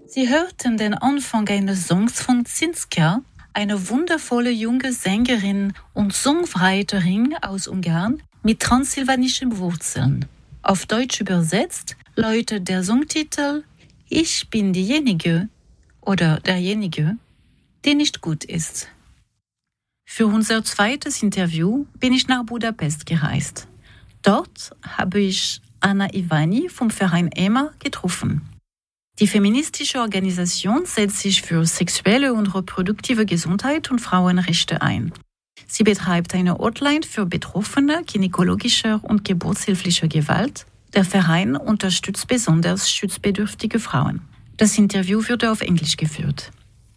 Sie hörten den Anfang eines Songs von Zinska, eine wundervolle junge Sängerin und Songwriterin aus Ungarn mit transsilvanischen Wurzeln. Auf Deutsch übersetzt lautet der Songtitel Ich bin diejenige oder derjenige, der nicht gut ist. Für unser zweites Interview bin ich nach Budapest gereist. Dort habe ich Anna Ivani vom Verein EMA getroffen. Die feministische Organisation setzt sich für sexuelle und reproduktive Gesundheit und Frauenrechte ein. Sie betreibt eine Hotline für Betroffene gynäkologischer und geburtshilflicher Gewalt. Der Verein unterstützt besonders schutzbedürftige Frauen. Das Interview wurde auf Englisch geführt.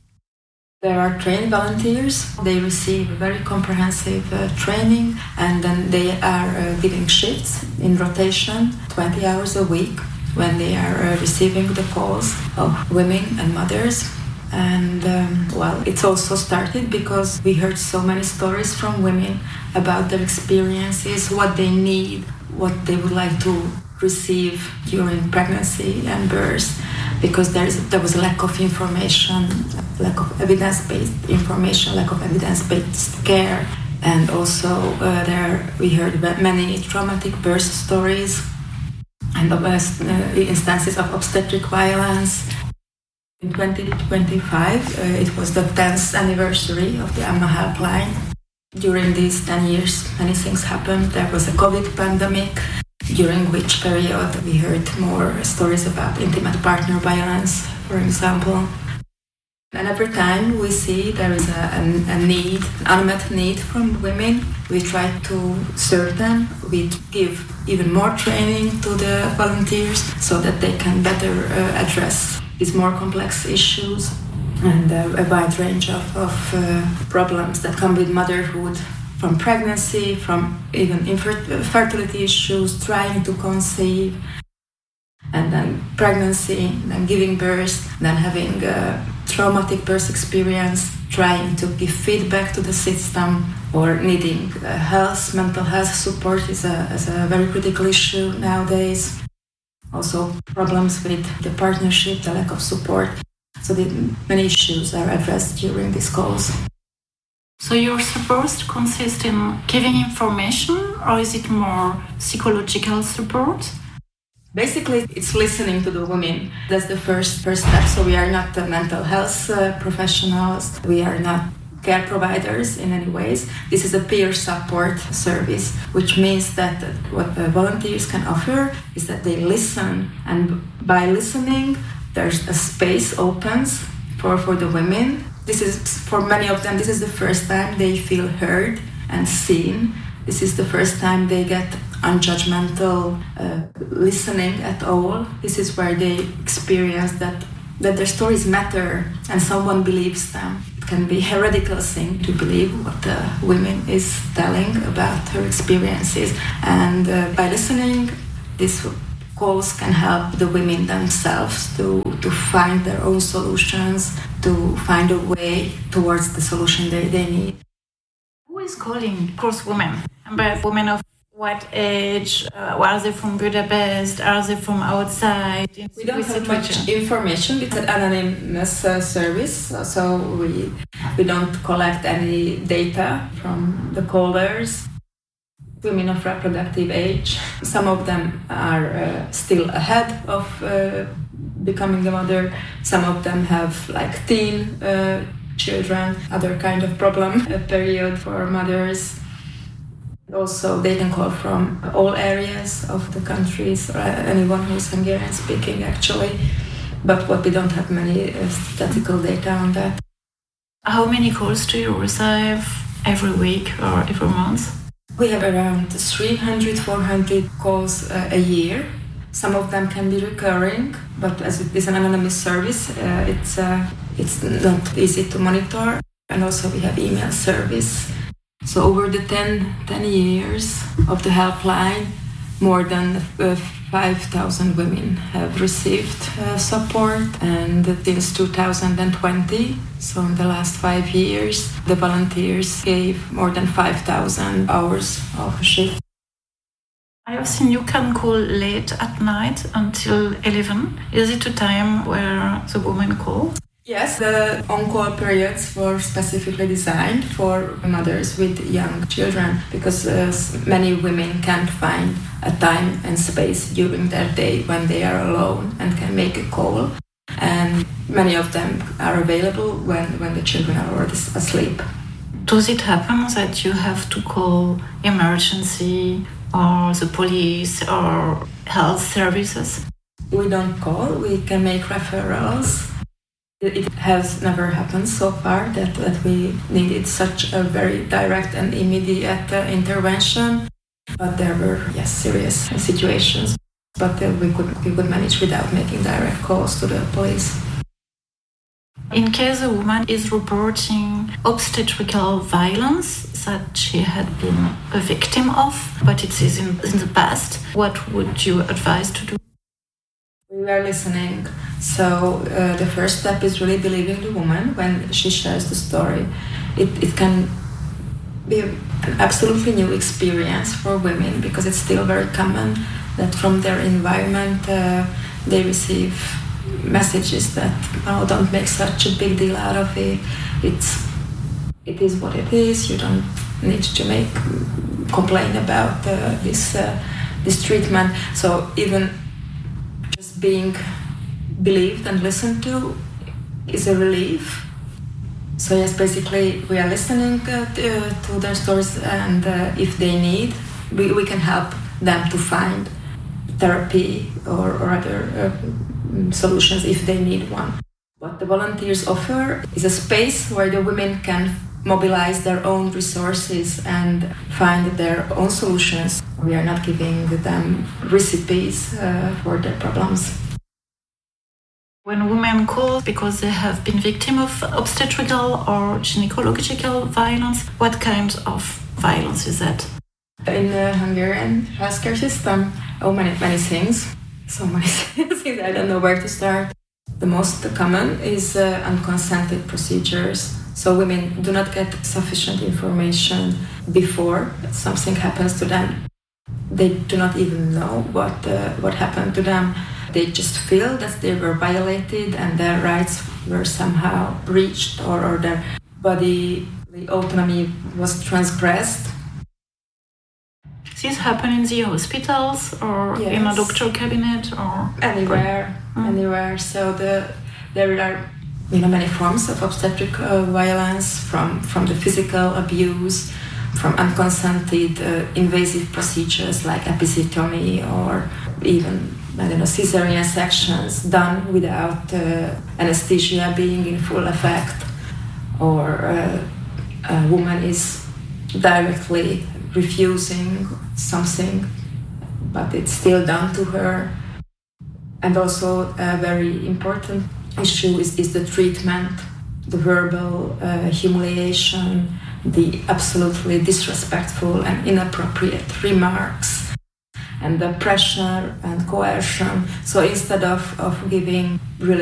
There are trained volunteers. They receive very comprehensive training, and then they are giving shifts in rotation, 20 hours a week, when they are receiving the calls of women and mothers. And it's also started because we heard so many stories from women about their experiences, what they need, what they would like to receive during pregnancy and birth, because there was a lack of information, lack of evidence-based information, lack of evidence-based care. And also we heard many traumatic birth stories and instances of obstetric violence. In 2025, it was the 10th anniversary of the EMA helpline. During these 10 years, many things happened. There was a COVID pandemic, during which period we heard more stories about intimate partner violence, for example. And every time we see there is a need, an unmet need from women, we try to serve them. We give even more training to the volunteers so that they can better address these more complex issues and a wide range of problems that come with motherhood, from pregnancy, from even infertility issues, trying to conceive, and then pregnancy, then giving birth, then having a traumatic birth experience, trying to give feedback to the system, or needing mental health support is a very critical issue nowadays. Also problems with the partnership, the lack of support. So many issues are addressed during these calls. So your support consists in giving information, or is it more psychological support? Basically, it's listening to the women. That's the first step. So we are not mental health professionals. We are not care providers in any ways. This is a peer support service, which means that what the volunteers can offer is that they listen, and by listening, there's a space opens for the women. This is, for many of them, this is the first time they feel heard and seen. This is the first time they get unjudgmental listening at all. This is where they experience that their stories matter and someone believes them. It can be a radical thing to believe what the woman is telling about her experiences. And by listening, these calls can help the women themselves to find their own solutions, to find a way towards the solution they need. Who is calling? Of course, women. But women of what age? Are they from Budapest? Are they from outside? We don't have much information. It's an anonymous service, so we don't collect any data from the callers. Women of reproductive age. Some of them are still ahead of becoming a mother. Some of them have like teen children, other kind of problem period for mothers. Also, they can call from all areas of the countries, or anyone who is Hungarian speaking actually. But what we don't have many statistical data on that. How many calls do you receive every week or every month? We have around 300, 400 calls a year. Some of them can be recurring, but as it is an anonymous service, it's not easy to monitor. And also we have email service. So over the 10 years of the helpline, more than 5,000 women have received support, and since 2020, so in the last 5 years, the volunteers gave more than 5,000 hours of shift. I have seen you can call late at night until 11. Is it a time where the woman calls? Yes, the on-call periods were specifically designed for mothers with young children because many women can't find a time and space during their day when they are alone and can make a call. And many of them are available when the children are already asleep. Does it happen that you have to call emergency or the police or health services? We don't call, we can make referrals. It has never happened so far that we needed such a very direct and immediate intervention. But there were, serious situations. But we could manage without making direct calls to the police. In case a woman is reporting obstetrical violence that she had been a victim of, but it is in the past, what would you advise to do? We are listening. So the first step is really believing the woman when she shares the story. It can be an absolutely new experience for women because it's still very common that from their environment they receive messages that don't make such a big deal out of it. It is what it is. You don't need to complain about this treatment. So even just being believed and listened to is a relief. So yes, basically we are listening to their stories, and if they need, we can help them to find therapy or other solutions if they need one. What the volunteers offer is a space where the women can mobilize their own resources and find their own solutions. We are not giving them recipes for their problems. When women call because they have been victim of obstetrical or gynecological violence, what kind of violence is that? In the Hungarian healthcare system, many things. So many things, I don't know where to start. The most common is unconsented procedures. So women do not get sufficient information before something happens to them. They do not even know what happened to them. They just feel that they were violated and their rights were somehow breached or their body autonomy was transgressed. This happen in the hospitals or in a doctor cabinet or anywhere. So there are many forms of obstetric violence, from the physical abuse, from unconsented invasive procedures like episiotomy or even cesarean sections done without anesthesia being in full effect, or a woman is directly refusing something, but it's still done to her. And also a very important issue is the treatment, the verbal humiliation, the absolutely disrespectful and inappropriate remarks, and the pressure and coercion. So instead of giving really